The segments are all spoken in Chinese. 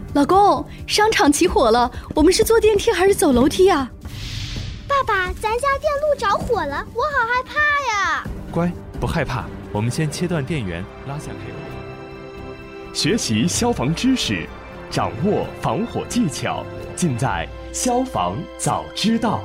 老公，商场起火了，我们是坐电梯还是走楼梯呀？ 爸爸，咱家电路着火了，我好害怕呀！ 乖，不害怕，我们先切断电源，拉下配合。 学习消防知识，掌握防火技巧，尽在消防早知道。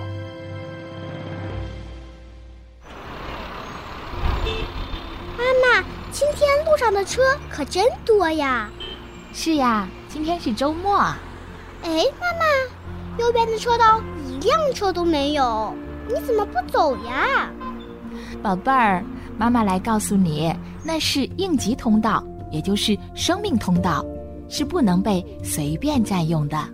妈妈，今天路上的车可真多呀！ 是呀，今天是周末。 哎，妈妈，右边的车道一辆车都没有，你怎么不走呀？ 宝贝儿，妈妈来告诉你，那是应急通道，也就是生命通道，是不能被随便占用的。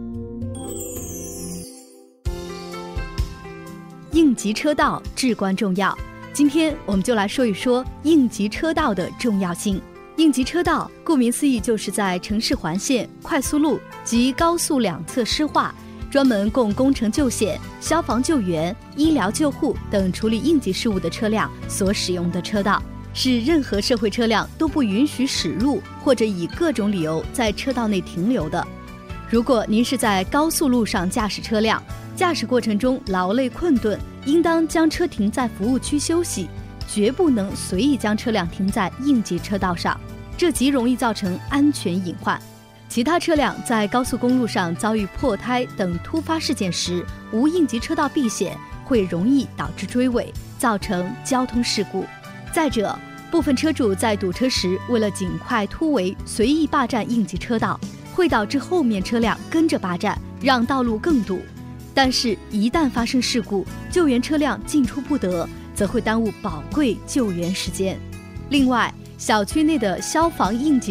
应急车道至关重要，今天我们就来说一说应急车道的重要性。应急车道顾名思义，就是在城市环线、快速路及高速两侧施划，专门供工程救险、消防救援、医疗救护等处理应急事务的车辆所使用的车道，是任何社会车辆都不允许驶入或者以各种理由在车道内停留的。如果您是在高速路上驾驶车辆，驾驶过程中劳累困顿，应当将车停在服务区休息，绝不能随意将车辆停在应急车道上，这极容易造成安全隐患。其他车辆在高速公路上遭遇破胎等突发事件时，无应急车道避险，会容易导致追尾，造成交通事故。再者，部分车主在堵车时，为了尽快突围，随意霸占应急车道，会导致后面车辆跟着霸占，让道路更堵。但是，一旦发生事故，救援车辆进出不得，则会耽误宝贵救援时间。另外，小区内的消防应急